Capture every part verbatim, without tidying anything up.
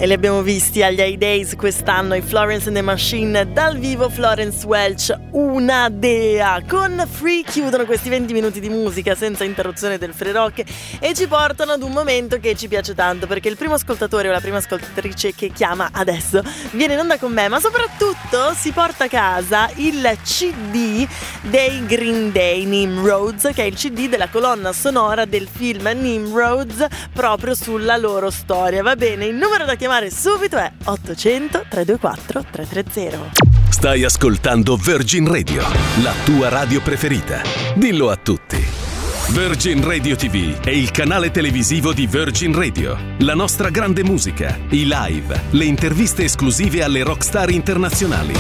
e li abbiamo visti agli High Days quest'anno, i Florence and the Machine, dal vivo Florence Welch, una dea. Con Free chiudono questi venti minuti di musica senza interruzione del Free Rock e ci portano ad un momento che ci piace tanto, perché il primo ascoltatore o la prima ascoltatrice che chiama adesso viene in onda con me, ma soprattutto si porta a casa il C D dei Green Day, Nimrods, che è il C D della colonna sonora del film Nimrods, proprio sulla loro storia. Va bene, il numero da chiamare subito è ottocento trecentodventiquattro trecentotrenta. Stai ascoltando Virgin Radio, la tua radio preferita. Dillo a tutti. Virgin Radio ti vu è il canale televisivo di Virgin Radio. La nostra grande musica, i live, le interviste esclusive alle rockstar internazionali.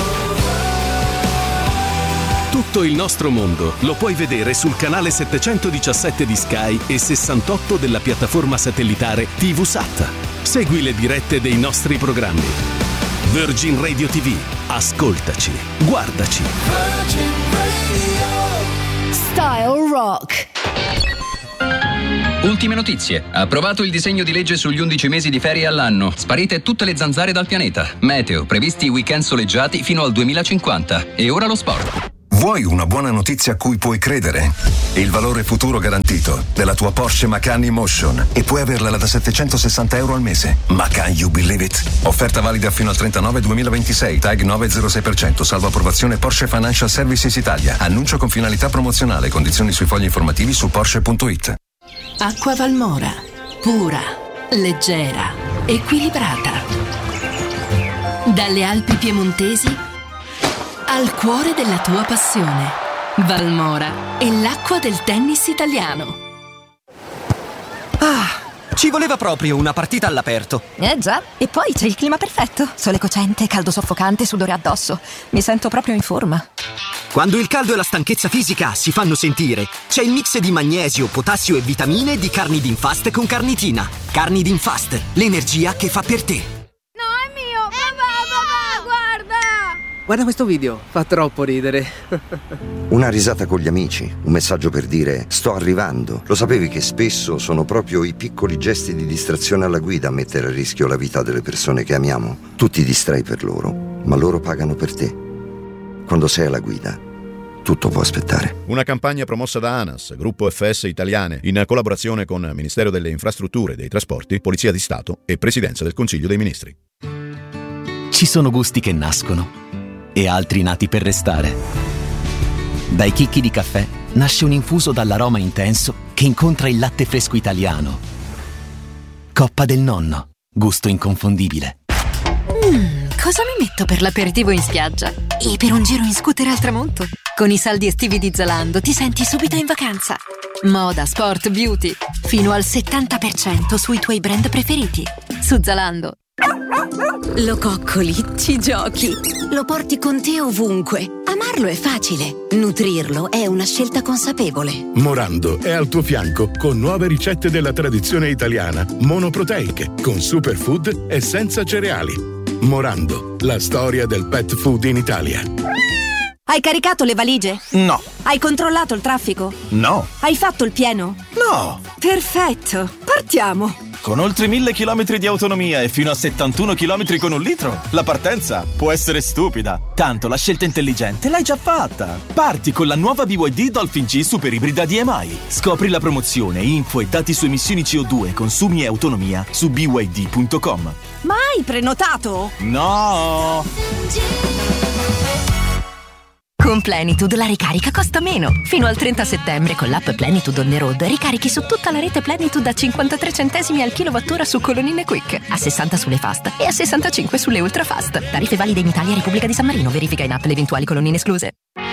Tutto il nostro mondo lo puoi vedere sul canale settecentodiciassette di Sky e sessantotto della piattaforma satellitare TVSat. Segui le dirette dei nostri programmi. Virgin Radio ti vu. Ascoltaci, guardaci. Virgin Radio. Style Rock. Ultime notizie. Approvato il disegno di legge sugli undici mesi di ferie all'anno. Sparite tutte le zanzare dal pianeta. Meteo. Previsti weekend soleggiati fino al duemilacinquanta. E ora lo sport. Vuoi una buona notizia a cui puoi credere? Il valore futuro garantito della tua Porsche Macan Emotion, e puoi averla da settecentosessanta euro al mese. Macan, you believe it? Offerta valida fino al trentanove duemilaventisei. Tag nove zero sei per cento. Salvo approvazione Porsche Financial Services Italia. Annuncio con finalità promozionale. Condizioni sui fogli informativi su Porsche punto it. Acqua Valmora. Pura, leggera, equilibrata. Dalle Alpi piemontesi al cuore della tua passione. Valmora è l'acqua del tennis italiano. Ah, ci voleva proprio una partita all'aperto. Eh già, e poi c'è il clima perfetto. Sole cocente, caldo soffocante, sudore addosso. Mi sento proprio in forma. Quando il caldo e la stanchezza fisica si fanno sentire, c'è il mix di magnesio, potassio e vitamine di Carnidin Fast con carnitina. Carnidin Fast, l'energia che fa per te. Guarda questo video, fa troppo ridere. Una risata con gli amici, un messaggio per dire sto arrivando. Lo sapevi che spesso sono proprio i piccoli gesti di distrazione alla guida a mettere a rischio la vita delle persone che amiamo? Tu ti distrai per loro, ma loro pagano per te. Quando sei alla guida, tutto può aspettare. Una campagna promossa da ANAS, Gruppo F S Italiane, in collaborazione con Ministero delle Infrastrutture e dei Trasporti, Polizia di Stato e Presidenza del Consiglio dei Ministri. Ci sono gusti che nascono e altri nati per restare. Dai chicchi di caffè nasce un infuso dall'aroma intenso che incontra il latte fresco italiano. Coppa del Nonno, gusto inconfondibile. Mm, cosa mi metto per l'aperitivo in spiaggia? E per un giro in scooter al tramonto? Con i saldi estivi di Zalando ti senti subito in vacanza. Moda, sport, beauty, fino al settanta per cento sui tuoi brand preferiti. Su Zalando. Lo coccoli, ci giochi, lo porti con te ovunque. Amarlo è facile, nutrirlo è una scelta consapevole. Morando è al tuo fianco con nuove ricette della tradizione italiana, monoproteiche, con superfood e senza cereali. Morando, la storia del pet food in Italia. Hai caricato le valigie? No. Hai controllato il traffico? No. Hai fatto il pieno? No. Perfetto, partiamo. Con oltre mille chilometri di autonomia e fino a settantuno chilometri con un litro, la partenza può essere stupida. Tanto la scelta intelligente l'hai già fatta. Parti con la nuova B Y D Dolphin G Super Ibrida D M I. Scopri la promozione, info e dati su emissioni C O due, consumi e autonomia su b y d punto com. Ma hai prenotato? No! Con Plenitude la ricarica costa meno. Fino al trenta settembre con l'app Plenitude on the road ricarichi su tutta la rete Plenitude a cinquantatré centesimi al kilowattora su colonnine Quick, a sessanta sulle fast e a sessantacinque sulle ultra fast. Tariffe valide in Italia e Repubblica di San Marino. Verifica in app le eventuali colonnine escluse.